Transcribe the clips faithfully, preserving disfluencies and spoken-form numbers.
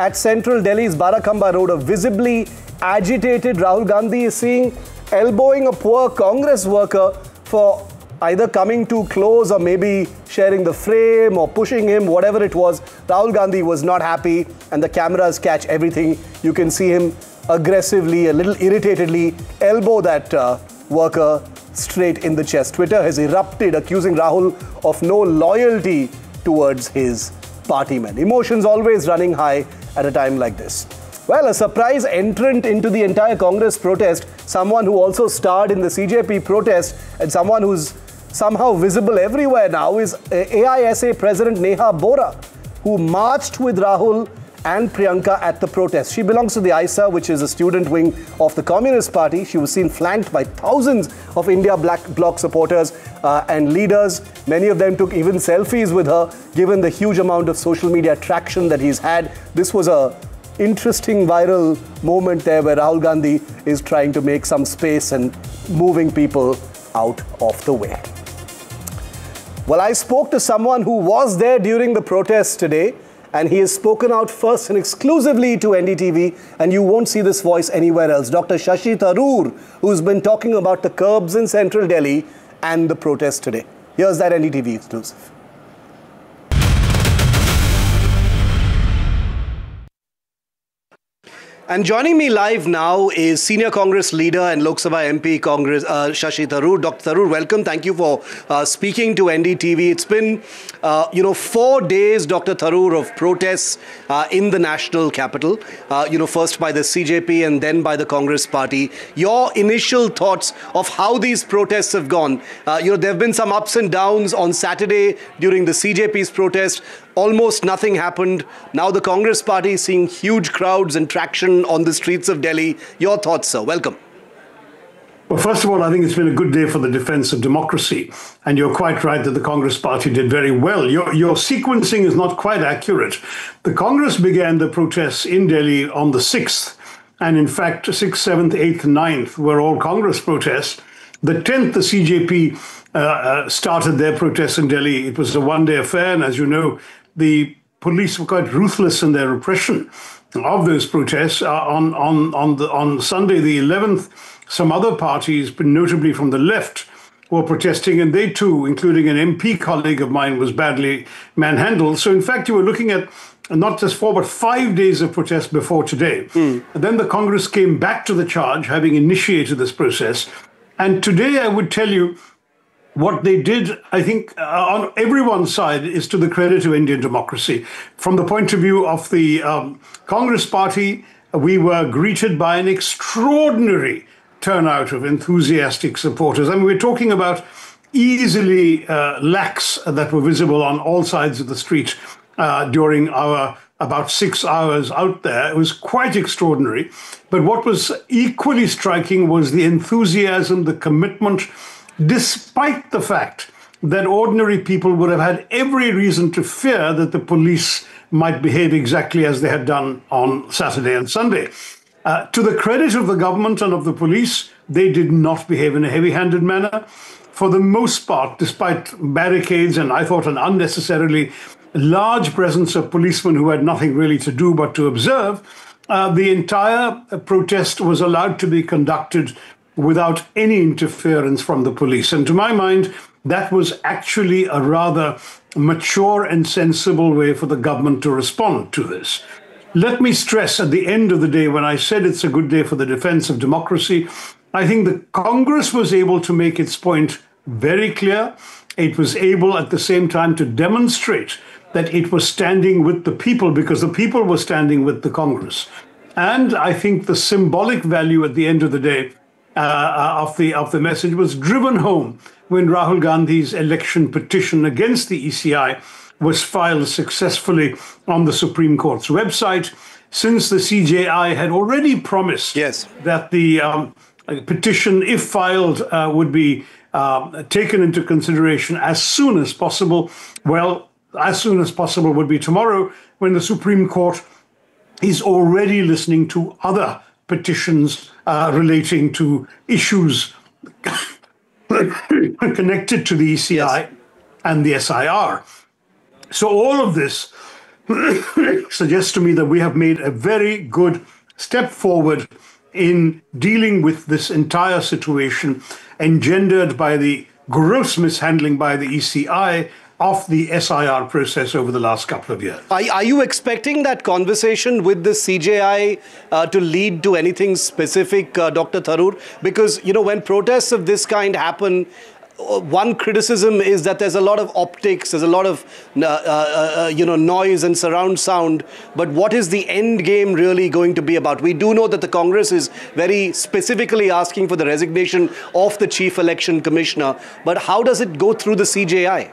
at Central Delhi's Barakhamba Road, a visibly agitated Rahul Gandhi is seen elbowing a poor Congress worker for either coming too close or maybe sharing the frame or pushing him, whatever it was. Rahul Gandhi was not happy, and the cameras catch everything. You can see him aggressively, a little irritatedly elbow that uh, worker straight in the chest. Twitter has erupted, accusing Rahul of no loyalty towards his party men. Emotions always running high at a time like this. Well, a surprise entrant into the entire Congress protest, someone who also starred in the C J P protest and someone who's somehow visible everywhere now, is A I S A President Neha Bora, who marched with Rahul and Priyanka at the protest. She belongs to the I S A, which is a student wing of the Communist Party. She was seen flanked by thousands of India Black Bloc supporters uh, and leaders. Many of them took even selfies with her, given the huge amount of social media traction that he's had. This was a interesting viral moment there where Rahul Gandhi is trying to make some space and moving people out of the way. Well, I spoke to someone who was there during the protest today, and he has spoken out first and exclusively to N D T V, and you won't see this voice anywhere else. Doctor Shashi Tharoor, who's been talking about the curbs in Central Delhi and the protest today. Here's that N D T V exclusive. And joining me live now is senior Congress leader and Lok Sabha M P Congress uh, Shashi Tharoor. Doctor Tharoor, welcome. Thank you for uh, speaking to N D T V. It's been, uh, you know, four days, Doctor Tharoor, of protests uh, in the national capital. Uh, you know, first by the C J P and then by the Congress Party. Your initial thoughts of how these protests have gone? Uh, you know, there have been some ups and downs. On Saturday during the C J P's protest, almost nothing happened. Now the Congress Party is seeing huge crowds and traction on the streets of Delhi. Your thoughts, sir? Welcome. Well, first of all, I think it's been a good day for the defense of democracy. And you're quite right that the Congress Party did very well. Your, your sequencing is not quite accurate. The Congress began the protests in Delhi on the sixth. And in fact, sixth, seventh, eighth, ninth were all Congress protests. The tenth, the C J P uh, uh, started their protests in Delhi. It was a one-day affair. And as you know, the police were quite ruthless in their repression of those protests. Uh, on on on the on Sunday, the eleventh, some other parties, notably from the left, were protesting, and they too, including an M P colleague of mine, was badly manhandled. So in fact, you were looking at not just four, but five days of protest before today. Mm. And then the Congress came back to the charge, having initiated this process. And today, I would tell you, what they did, I think, uh, on everyone's side is to the credit of Indian democracy. From the point of view of the um, Congress Party, we were greeted by an extraordinary turnout of enthusiastic supporters. I mean, we're talking about easily uh, lakhs that were visible on all sides of the street uh, during our about six hours out there. It was quite extraordinary. But what was equally striking was the enthusiasm, the commitment, despite the fact that ordinary people would have had every reason to fear that the police might behave exactly as they had done on Saturday and Sunday. Uh, to the credit of the government and of the police, they did not behave in a heavy-handed manner. For the most part, despite barricades and I thought an unnecessarily large presence of policemen who had nothing really to do but to observe, uh, the entire protest was allowed to be conducted without any interference from the police. And to my mind, that was actually a rather mature and sensible way for the government to respond to this. Let me stress at the end of the day, when I said it's a good day for the defense of democracy, I think the Congress was able to make its point very clear. It was able at the same time to demonstrate that it was standing with the people, because the people were standing with the Congress. And I think the symbolic value at the end of the day Uh, of the of the message was driven home when Rahul Gandhi's election petition against the E C I was filed successfully on the Supreme Court's website, since the C J I had already promised yes. that the um, petition, if filed, uh, would be uh, taken into consideration as soon as possible. Well, as soon as possible would be tomorrow, when the Supreme Court is already listening to other petitions uh, relating to issues connected to the E C I yes. and the S I R. So all of this suggests to me that we have made a very good step forward in dealing with this entire situation engendered by the gross mishandling by the E C I of the S I R process over the last couple of years. Are, are you expecting that conversation with the C J I uh, to lead to anything specific, uh, Doctor Tharoor? Because, you know, when protests of this kind happen, uh, one criticism is that there's a lot of optics, there's a lot of, uh, uh, uh, you know, noise and surround sound. But what is the end game really going to be about? We do know that the Congress is very specifically asking for the resignation of the Chief Election Commissioner. But how does it go through the C J I?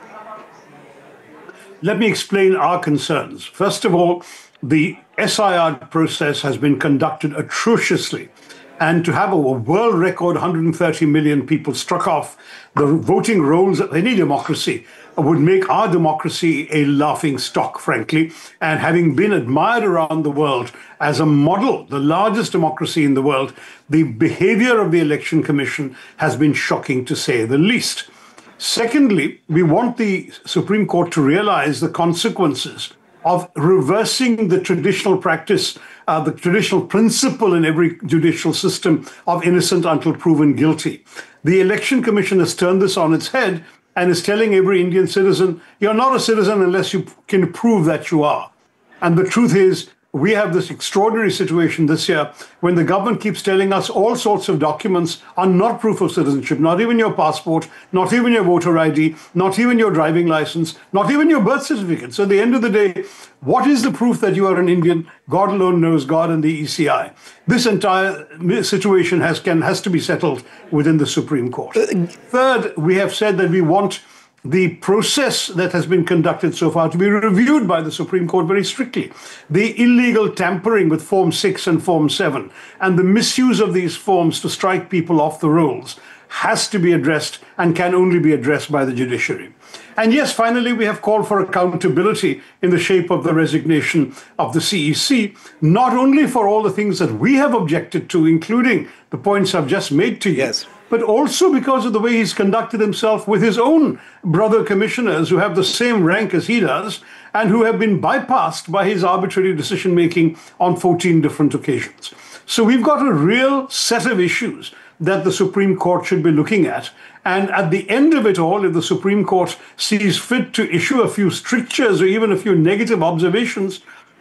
Let me explain our concerns. First of all, the S I R process has been conducted atrociously. And to have a world record one hundred thirty million people struck off the voting rolls of any democracy would make our democracy a laughing stock, frankly. And having been admired around the world as a model, the largest democracy in the world, the behavior of the Election Commission has been shocking, to say the least. Secondly, we want the Supreme Court to realize the consequences of reversing the traditional practice, uh, the traditional principle in every judicial system of innocent until proven guilty. The Election Commission has turned this on its head and is telling every Indian citizen, you're not a citizen unless you can prove that you are. And the truth is, we have this extraordinary situation this year when the government keeps telling us all sorts of documents are not proof of citizenship, not even your passport, not even your voter I D, not even your driving license, not even your birth certificate. So at the end of the day, what is the proof that you are an Indian? God alone knows, God and the E C I. This entire situation has, can, has to be settled within the Supreme Court. Third, we have said that we want the process that has been conducted so far to be reviewed by the Supreme Court very strictly. The illegal tampering with Form six and Form seven and the misuse of these forms to strike people off the rolls has to be addressed and can only be addressed by the judiciary. And yes, finally, we have called for accountability in the shape of the resignation of the C E C, not only for all the things that we have objected to, including the points I've just made to you, yes, but also because of the way he's conducted himself with his own brother commissioners who have the same rank as he does and who have been bypassed by his arbitrary decision-making on fourteen different occasions. So we've got a real set of issues that the Supreme Court should be looking at. And at the end of it all, if the Supreme Court sees fit to issue a few strictures or even a few negative observations,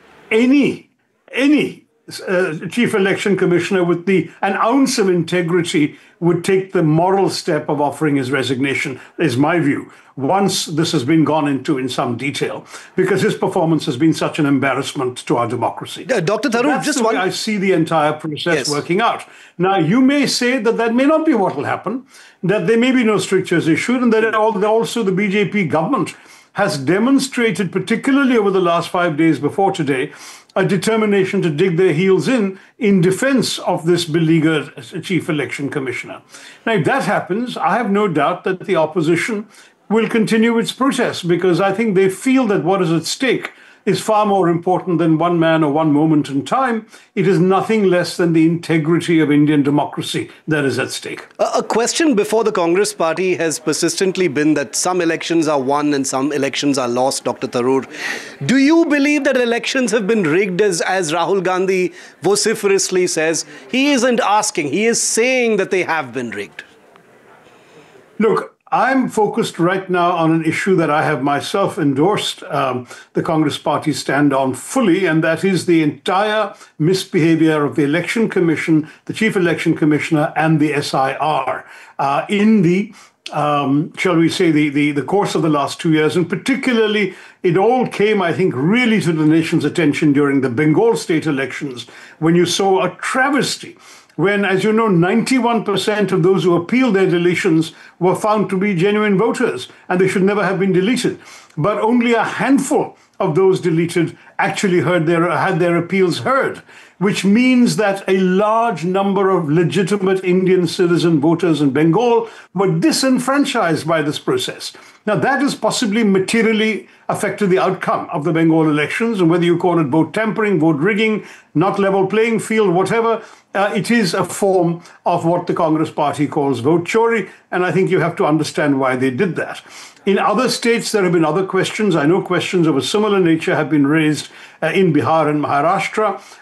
any, any Uh, Chief Election Commissioner with the an ounce of integrity would take the moral step of offering his resignation, is my view, once this has been gone into in some detail, because his performance has been such an embarrassment to our democracy. Uh, Doctor Tharoor, That's just the way one... I see the entire process yes. working out. Now, you may say that that may not be what will happen, that there may be no strictures issued, and that also the B J P government has demonstrated, particularly over the last five days before today, a determination to dig their heels in in defense of this beleaguered Chief Election Commissioner. Now, if that happens, I have no doubt that the opposition will continue its protest, because I think they feel that what is at stake is far more important than one man or one moment in time. It is nothing less than the integrity of Indian democracy that is at stake. A question before the Congress party has persistently been that some elections are won and some elections are lost, Doctor Tharoor. Do you believe that elections have been rigged, as, as Rahul Gandhi vociferously says? He isn't asking, he is saying that they have been rigged. Look, I'm focused right now on an issue that I have myself endorsed um, the Congress party stand on fully, and that is the entire misbehavior of the Election Commission, the Chief Election Commissioner, and the S I R uh, in the, um, shall we say, the, the, the course of the last two years. And particularly, it all came, I think, really to the nation's attention during the Bengal state elections, when you saw a travesty, when, as you know, ninety-one percent of those who appealed their deletions were found to be genuine voters, and they should never have been deleted. But only a handful of those deleted actually heard their, had their appeals heard, which means that a large number of legitimate Indian citizen voters in Bengal were disenfranchised by this process. Now, that has possibly materially affected the outcome of the Bengal elections, and whether you call it vote tampering, vote rigging, not level playing field, whatever, uh, it is a form of what the Congress party calls vote chori, and I think you have to understand why they did that. In other states, there have been other questions. I know questions of a similar nature have been raised uh, in Bihar and Maharashtra.